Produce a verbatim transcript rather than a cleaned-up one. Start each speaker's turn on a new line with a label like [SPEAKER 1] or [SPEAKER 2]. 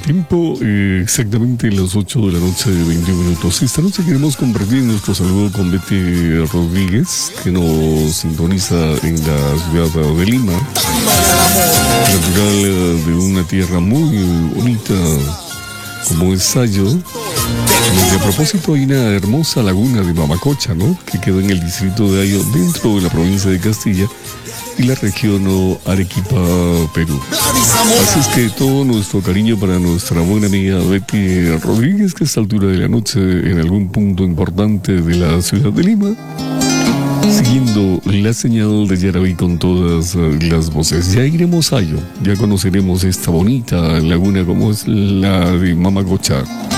[SPEAKER 1] Tiempo eh, exactamente las ocho de la noche de veintiún minutos. Esta noche queremos compartir nuestro saludo con Betty Rodríguez, que nos sintoniza en la ciudad de Lima, natural de una tierra muy bonita como es Sayo, donde a propósito hay una hermosa laguna de Mamacocha, ¿no?, que queda en el distrito de Ayo, dentro de la provincia de Castilla y la región Arequipa, Perú. Así es que todo nuestro cariño para nuestra buena amiga Betty Rodríguez, que a esta altura de la noche en algún punto importante de la ciudad de Lima, siguiendo la señal de Yaraví con todas las voces. Ya iremos a Ayo, ya conoceremos esta bonita laguna como es la de Mamacocha.